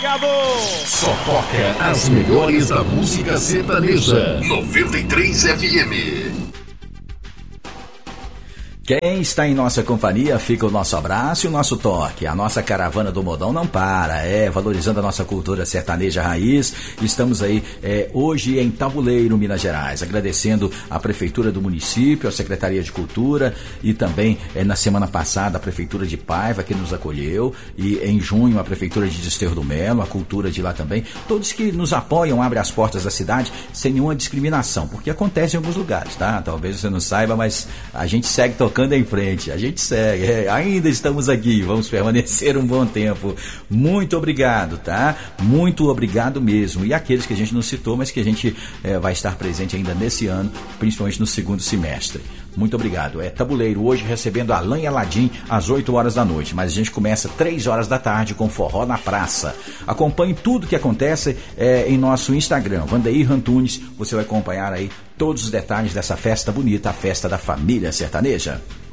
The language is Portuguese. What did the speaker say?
obrigado! Só toca as melhores da música sertaneja. 93 FM. Quem está em nossa companhia, fica o nosso abraço e o nosso toque. A nossa caravana do modão não para, valorizando a nossa cultura sertaneja raiz. Estamos aí hoje em Tabuleiro, Minas Gerais, agradecendo a Prefeitura do município, a Secretaria de Cultura e também na semana passada a Prefeitura de Paiva, que nos acolheu, e em junho a Prefeitura de Desterro do Melo, a cultura de lá também. Todos que nos apoiam, abrem as portas da cidade sem nenhuma discriminação, porque acontece em alguns lugares, tá? Talvez você não saiba, mas a gente segue tocando em frente, a gente segue, ainda estamos aqui, vamos permanecer um bom tempo. Muito obrigado, tá? Muito obrigado mesmo. E aqueles que a gente não citou, mas que a gente vai estar presente ainda nesse ano, principalmente no segundo semestre. Muito obrigado. Tabuleiro hoje recebendo Alain e Aladim às 8 horas da noite, mas a gente começa 3 horas da tarde com Forró na Praça. Acompanhe tudo que acontece em nosso Instagram, Vandeir Antunes. Você vai acompanhar aí todos os detalhes dessa festa bonita, a festa da família sertaneja.